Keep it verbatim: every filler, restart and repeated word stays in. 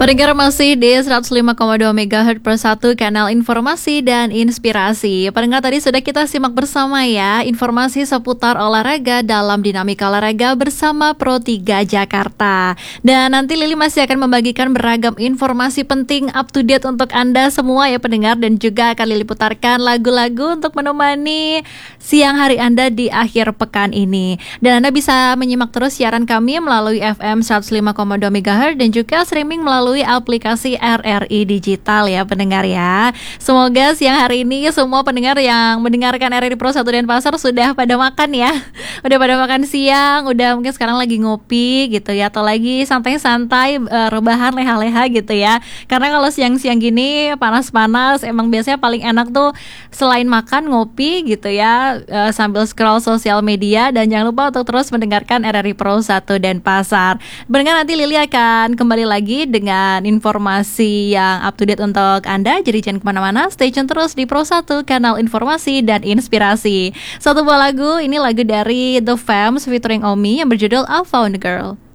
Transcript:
Pendengar masih di seratus lima koma dua megahertz per satu kanal informasi dan inspirasi. Pendengar tadi sudah kita simak bersama ya informasi seputar olahraga dalam dinamika olahraga bersama Pro tiga Jakarta. Dan nanti Lili masih akan membagikan beragam informasi penting up to date untuk Anda semua ya pendengar. Dan juga akan Lili putarkan lagu-lagu untuk menemani siang hari Anda di akhir pekan ini. Dan Anda bisa menyimak terus siaran kami melalui F M seratus lima koma dua megahertz dan juga streaming melalui aplikasi R R I Digital ya pendengar ya. Semoga siang hari ini semua pendengar yang mendengarkan R R I Pro satu Denpasar sudah pada makan ya. Udah pada makan siang, udah mungkin sekarang lagi ngopi gitu ya, atau lagi santai-santai uh, rebahan leha-leha gitu ya. Karena kalau siang-siang gini panas-panas emang biasanya paling enak tuh selain makan ngopi gitu ya, uh, sambil scroll sosial media. Dan jangan lupa untuk terus mendengarkan R R I Pro satu Denpasar. Pendengar, nanti Lili akan kembali lagi dengan informasi yang up to date untuk Anda. Jadi jangan kemana-mana, stay tune terus di Pro satu, kanal informasi dan inspirasi. Satu buah lagu, ini lagu dari The Femmes featuring Omi yang berjudul I Found a Girl.